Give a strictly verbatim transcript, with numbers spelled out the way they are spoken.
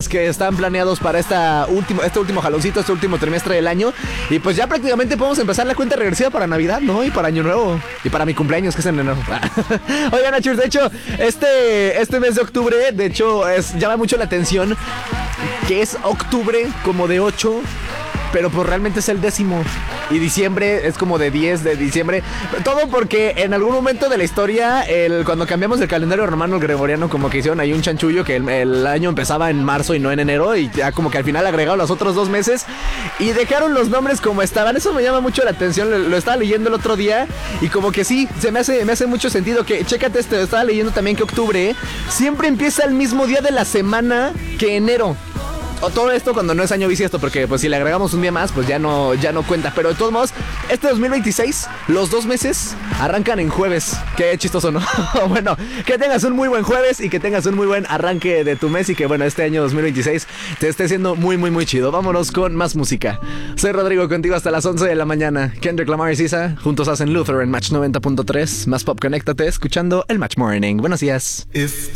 días que están planeados para esta último, este último jaloncito, este último trimestre del año. Y pues ya prácticamente podemos empezar la cuenta regresiva para Navidad, ¿no? Y para Año Nuevo. Y para mi cumpleaños, que es en enero. Oigan, Nachos, de hecho, este, este mes de octubre, de hecho, es, llama mucho la atención que es octubre como de ocho, pero pues realmente es el décimo. Y diciembre es como de diez de diciembre. Todo porque en algún momento de la historia, el, cuando cambiamos el calendario romano al gregoriano, como que hicieron ahí un chanchullo que el, el año empezaba en marzo y no en enero. Y ya como que al final agregaron los otros dos meses y dejaron los nombres como estaban. Eso me llama mucho la atención. Lo, lo estaba leyendo el otro día y como que sí, se me hace, me hace mucho sentido. Que chécate esto, estaba leyendo también que octubre siempre empieza el mismo día de la semana que enero. O todo esto cuando no es año bisiesto, porque pues si le agregamos un día más, pues ya no, ya no cuenta. Pero de todos modos, este dos mil veintiséis, los dos meses arrancan en jueves. Qué chistoso, ¿no? Bueno, que tengas un muy buen jueves y que tengas un muy buen arranque de tu mes. Y que bueno, este año dos mil veintiséis te esté siendo muy, muy, muy chido. Vámonos con más música. Soy Rodrigo, contigo hasta las once de la mañana. Kendrick Lamar y Sisa juntos hacen Luther en Match noventa punto tres. Más pop, conéctate escuchando el Match Morning. Buenos días. If